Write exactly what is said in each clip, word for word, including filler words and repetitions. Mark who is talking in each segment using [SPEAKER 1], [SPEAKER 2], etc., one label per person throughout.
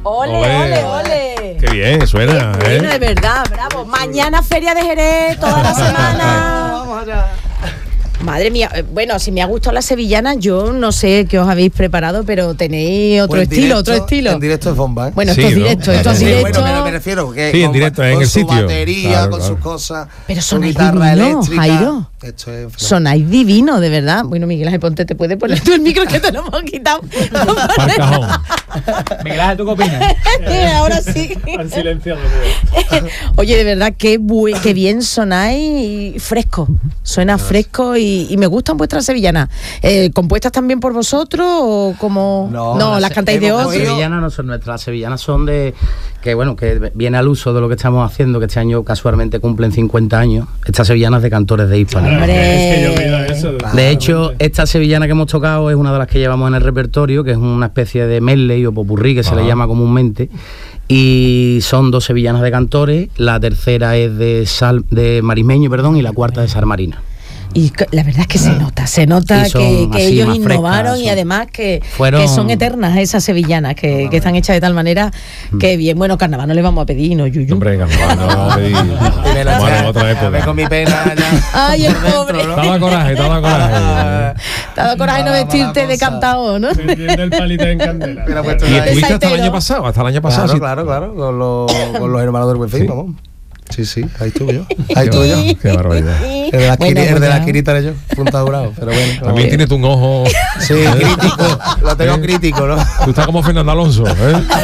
[SPEAKER 1] Ole, ole, ole.
[SPEAKER 2] Qué bien, suena,
[SPEAKER 1] Qué bueno,
[SPEAKER 2] ¿eh?
[SPEAKER 1] de verdad, bravo. Mañana Feria de Jerez, toda la semana.
[SPEAKER 3] Vamos allá.
[SPEAKER 1] Madre mía, eh, bueno, si me ha gustado la sevillana, yo no sé qué os habéis preparado, pero tenéis otro
[SPEAKER 3] Pues en
[SPEAKER 1] estilo,
[SPEAKER 3] directo-
[SPEAKER 1] otro estilo.
[SPEAKER 3] En directo es bomba, ¿eh?
[SPEAKER 1] Bueno,
[SPEAKER 2] Sí,
[SPEAKER 1] esto es
[SPEAKER 2] ¿no?
[SPEAKER 1] directo, esto es
[SPEAKER 2] Sí,
[SPEAKER 1] directo.
[SPEAKER 3] Bueno, me, me refiero que
[SPEAKER 2] Sí, en
[SPEAKER 3] con,
[SPEAKER 2] directo, en
[SPEAKER 3] con
[SPEAKER 2] el
[SPEAKER 3] su
[SPEAKER 2] sitio.
[SPEAKER 3] batería,
[SPEAKER 2] Claro,
[SPEAKER 3] con
[SPEAKER 2] claro.
[SPEAKER 3] sus cosas,
[SPEAKER 1] Pero
[SPEAKER 3] su
[SPEAKER 1] sonáis
[SPEAKER 3] guitarra
[SPEAKER 1] divino,
[SPEAKER 3] eléctrica.
[SPEAKER 1] Jairo.
[SPEAKER 3] Esto es
[SPEAKER 1] Sonáis divino, de verdad. Bueno, Miguel Ángel Ponte, te puedes poner tú el micro que te lo hemos quitado.
[SPEAKER 2] Pa'l cajón.
[SPEAKER 4] Miguel Ángel, ¿tú qué opinas?
[SPEAKER 1] Ahora sí.
[SPEAKER 4] Han silenciado.
[SPEAKER 1] Oye, de verdad, qué, buen, qué bien sonáis y fresco. Suena fresco y, y me gustan vuestras sevillanas. Eh, ¿Compuestas también por vosotros o como
[SPEAKER 3] No,
[SPEAKER 1] las
[SPEAKER 3] se-
[SPEAKER 1] cantáis de
[SPEAKER 3] hemos
[SPEAKER 1] otros?
[SPEAKER 3] cogido-
[SPEAKER 5] Las sevillanas no son nuestras, las sevillanas son de que bueno, que viene al uso de lo que estamos haciendo, que este año casualmente cumplen cincuenta años. Estas sevillanas de cantores de Hispania.
[SPEAKER 1] Hombre.
[SPEAKER 4] Es que yo he oído eso.
[SPEAKER 5] De hecho, esta sevillana que hemos tocado es una de las que llevamos en el repertorio, que es una especie de medley o popurrí que se
[SPEAKER 2] Ajá.
[SPEAKER 5] le llama comúnmente. Y son dos sevillanas de cantores, la tercera es de sal, de marismeño, perdón, y la cuarta de sal marina.
[SPEAKER 1] Y c- la verdad es que se nota, se nota
[SPEAKER 5] Y son
[SPEAKER 1] que, que
[SPEAKER 5] así
[SPEAKER 1] ellos
[SPEAKER 5] más
[SPEAKER 1] innovaron
[SPEAKER 5] frescas,
[SPEAKER 1] y
[SPEAKER 5] son-
[SPEAKER 1] además que,
[SPEAKER 5] Fueron-
[SPEAKER 1] que son eternas esas sevillanas, que, que están hechas de tal manera que bien. Bueno, carnaval no le vamos a pedir, ¿no, Yuyu?
[SPEAKER 2] Hombre, carnaval, no vamos a pedir.
[SPEAKER 3] Y me la
[SPEAKER 2] Vamos a
[SPEAKER 3] echa-
[SPEAKER 2] otra
[SPEAKER 3] a ver
[SPEAKER 2] época.
[SPEAKER 3] con mi pena ya.
[SPEAKER 1] Ay, el
[SPEAKER 3] por dentro,
[SPEAKER 1] pobre.
[SPEAKER 3] ¿no?
[SPEAKER 2] Te da coraje, te da coraje.
[SPEAKER 1] Te ha dado coraje no
[SPEAKER 3] Mala,
[SPEAKER 1] vestirte
[SPEAKER 3] mala
[SPEAKER 1] de
[SPEAKER 3] cosa.
[SPEAKER 1] cantao, ¿no?
[SPEAKER 4] Vendiendo el palito en candela.
[SPEAKER 3] Mira, pues, tú
[SPEAKER 2] ¿Y
[SPEAKER 3] sabes-
[SPEAKER 2] estuviste hasta el
[SPEAKER 1] Saitero.
[SPEAKER 2] año pasado? Hasta el año pasado.
[SPEAKER 3] Claro,
[SPEAKER 2] sí.
[SPEAKER 3] claro, claro, con los, con los hermanos del Buen Fin,
[SPEAKER 2] Sí.
[SPEAKER 3] vamos. Sí, sí, ahí estuve yo. Ahí estuve yo.
[SPEAKER 2] Qué barbaridad.
[SPEAKER 3] El de la
[SPEAKER 1] Bueno,
[SPEAKER 3] esquina- el de la
[SPEAKER 1] bueno.
[SPEAKER 3] esquinita era yo, punta durado, pero bueno.
[SPEAKER 2] También
[SPEAKER 3] vamos.
[SPEAKER 2] tienes tú un ojo.
[SPEAKER 3] Sí, crítico, lo tengo
[SPEAKER 2] ¿Eh?
[SPEAKER 3] crítico, ¿no?
[SPEAKER 2] Tú estás como Fernando Alonso, ¿eh?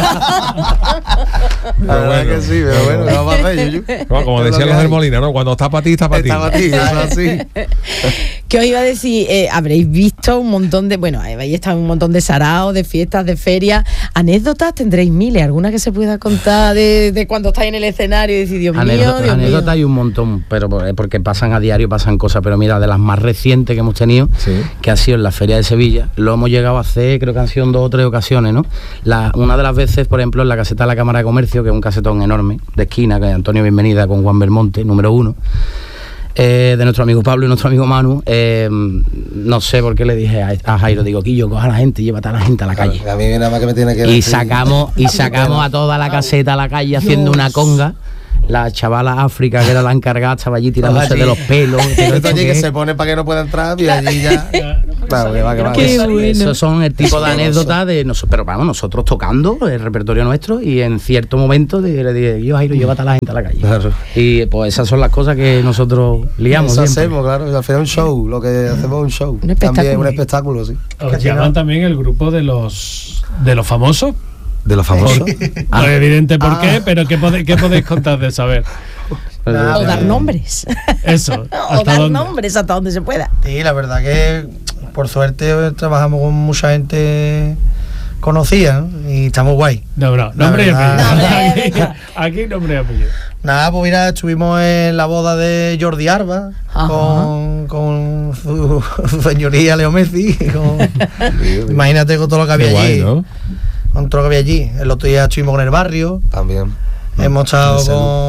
[SPEAKER 3] La verdad
[SPEAKER 2] bueno,
[SPEAKER 3] que sí, pero bueno, ¿qué vamos a hacer, Yuyu?
[SPEAKER 2] Como, como
[SPEAKER 3] Es lo
[SPEAKER 2] decían
[SPEAKER 3] que
[SPEAKER 2] los del
[SPEAKER 3] hay.
[SPEAKER 2] Molina, ¿no? Cuando está para ti, está para ti.
[SPEAKER 3] Está para ti, eso es así.
[SPEAKER 1] ¿Qué os iba a decir? Eh, habréis visto un montón de, bueno, habéis estado en un montón de saraos, de fiestas, de ferias, anécdotas tendréis miles, alguna que se pueda contar de, de cuando estáis en el escenario y decir, Dios mío,
[SPEAKER 5] Anécdota-
[SPEAKER 1] Dios
[SPEAKER 5] anécdotas
[SPEAKER 1] mío.
[SPEAKER 5] hay un montón, pero por- porque pasan a diario, pasan cosas, pero mira, de las más recientes que hemos tenido,
[SPEAKER 2] Sí.
[SPEAKER 5] que ha sido en la Feria de Sevilla, lo hemos llegado a hacer, creo que han sido en dos o tres ocasiones, ¿no? La, una de las veces, por ejemplo, en la caseta de la Cámara de Comercio, que es un casetón enorme, de esquina, que es Antonio Bienvenida con Juan Belmonte, número uno, eh, de nuestro amigo Pablo y nuestro amigo Manu, eh, no sé por qué le dije a, a Jairo, digo, Quillo, coja a la gente, llévate a la gente a la calle.
[SPEAKER 3] A mí nada más que me tiene que
[SPEAKER 5] Y
[SPEAKER 3] decir-
[SPEAKER 5] sacamos, y sacamos a toda la caseta a la calle haciendo una conga. La chavala África, que era la encargada, estaba allí tirándose
[SPEAKER 3] Allí.
[SPEAKER 5] de los pelos. pero
[SPEAKER 3] Esto allí que
[SPEAKER 5] ¿qué?
[SPEAKER 3] se pone para que no pueda entrar y allí ya. Claro, que va, que va.
[SPEAKER 1] Qué
[SPEAKER 5] Eso-
[SPEAKER 1] bueno.
[SPEAKER 5] Esos son el tipo de anécdotas de nosotros, pero vamos, nosotros tocando el repertorio nuestro y en cierto momento de- le dije, yo Jairo, llévate a la gente a la calle.
[SPEAKER 3] Claro.
[SPEAKER 5] Y pues esas son las cosas que nosotros liamos.
[SPEAKER 3] Eso
[SPEAKER 5] siempre.
[SPEAKER 3] hacemos, claro. Y al final un show, lo que hacemos es un show.
[SPEAKER 1] Un espectáculo.
[SPEAKER 3] También un espectáculo, sí.
[SPEAKER 4] Os llaman también el grupo de los de los famosos.
[SPEAKER 3] De los famosos.
[SPEAKER 4] No es evidente por
[SPEAKER 3] Ah.
[SPEAKER 4] qué, pero ¿qué, pode- qué podéis contar de saber?
[SPEAKER 5] Pues,
[SPEAKER 1] O
[SPEAKER 5] eh,
[SPEAKER 1] dar nombres.
[SPEAKER 4] Eso.
[SPEAKER 1] O
[SPEAKER 4] ¿Hasta
[SPEAKER 1] dar
[SPEAKER 4] dónde?
[SPEAKER 1] nombres hasta donde se pueda.
[SPEAKER 3] Sí, la verdad que por suerte trabajamos con mucha gente conocida, ¿no? Y estamos guay.
[SPEAKER 4] No, no,
[SPEAKER 3] La
[SPEAKER 4] nombre y
[SPEAKER 3] verdad.
[SPEAKER 4] apellido.
[SPEAKER 1] Nombre,
[SPEAKER 4] Aquí,
[SPEAKER 1] venga.
[SPEAKER 4] aquí nombre y apellido.
[SPEAKER 3] Nada, pues mira, estuvimos en la boda de Jordi Arba
[SPEAKER 1] Ajá.
[SPEAKER 3] con, con su, su señoría Leo Messi. con- imagínate con todo lo que había
[SPEAKER 2] Qué guay,
[SPEAKER 3] allí.
[SPEAKER 2] ¿no?
[SPEAKER 3] Con todo lo que había allí. El otro día estuvimos con el barrio.
[SPEAKER 6] También.
[SPEAKER 3] Hemos estado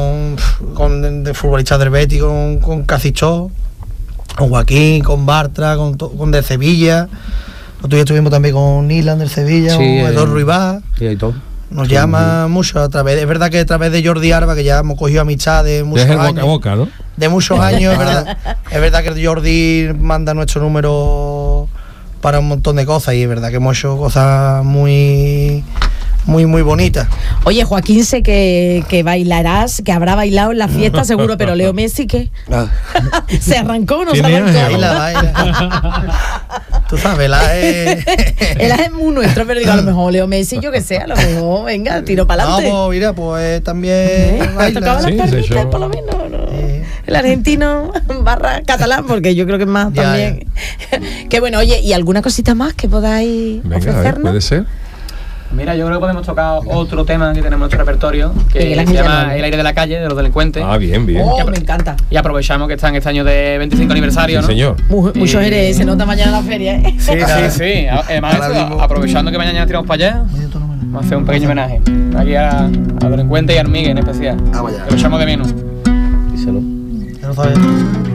[SPEAKER 3] con, con de, de futbolistas del Betis, con, con Casichó, con Joaquín, con Bartra, con, to- con de Sevilla. Otro día estuvimos también con Nilan del Sevilla,
[SPEAKER 5] Sí,
[SPEAKER 3] con
[SPEAKER 5] eh,
[SPEAKER 3] Eduardo Ruibá.
[SPEAKER 5] y hay todo.
[SPEAKER 3] Nos llama mucho a través, es verdad que a través de Jordi Arba, que ya hemos cogido amistad de muchos
[SPEAKER 2] Es el boca
[SPEAKER 3] años.
[SPEAKER 2] a boca, ¿no?
[SPEAKER 3] De muchos años, es verdad. Es verdad que Jordi manda nuestro número para un montón de cosas y es verdad que hemos hecho cosas muy, muy, muy bonitas.
[SPEAKER 1] Oye, Joaquín, sé que, que bailarás, que habrá bailado en la fiesta seguro, pero Leo Messi, ¿qué?
[SPEAKER 6] Ah,
[SPEAKER 1] ¿Se arrancó o no se
[SPEAKER 2] ¿Quién es?
[SPEAKER 1] arrancó?
[SPEAKER 3] Baila, baila. Tú sabes, la es...
[SPEAKER 1] Él es muy nuestro, pero digo, a lo mejor Leo Messi, yo que sé, a lo mejor, venga, tiro para
[SPEAKER 3] No,
[SPEAKER 1] adelante.
[SPEAKER 3] pues mira, pues también baila.
[SPEAKER 1] Tocaba las
[SPEAKER 2] Sí,
[SPEAKER 1] palmitas,
[SPEAKER 2] se echó.
[SPEAKER 1] por lo menos, ¿no?
[SPEAKER 3] Eh.
[SPEAKER 1] El argentino barra catalán, porque yo creo que es más
[SPEAKER 3] Ya,
[SPEAKER 1] también. Qué bueno, oye, ¿y alguna cosita más que podáis
[SPEAKER 2] Venga, a ver,
[SPEAKER 1] ofrecernos?
[SPEAKER 2] puede ser.
[SPEAKER 4] Mira, yo creo que podemos tocar otro tema que tenemos en nuestro repertorio, que
[SPEAKER 1] Miguel
[SPEAKER 4] se
[SPEAKER 1] Ángel
[SPEAKER 4] llama
[SPEAKER 1] Llano.
[SPEAKER 4] El aire de la calle, de los delincuentes.
[SPEAKER 2] Ah, bien, bien.
[SPEAKER 1] Oh, me encanta.
[SPEAKER 4] Y aprovechamos que está en este año de veinticinco aniversario,
[SPEAKER 2] Sí,
[SPEAKER 4] ¿no?
[SPEAKER 2] señor.
[SPEAKER 1] Mu-
[SPEAKER 4] Y-
[SPEAKER 1] Muchos eres, se nota mañana la feria, ¿eh?
[SPEAKER 4] Sí, sí, sí. Además,
[SPEAKER 3] Ahora
[SPEAKER 4] eso,
[SPEAKER 3] mismo.
[SPEAKER 4] aprovechando que mañana tiramos para allá, vamos a hacer un pequeño homenaje. Aquí a, a Delincuente y a Armigue en especial.
[SPEAKER 3] Vamos allá.
[SPEAKER 4] Que lo echamos de menos.
[SPEAKER 5] Díselo.
[SPEAKER 3] Ya lo sabes.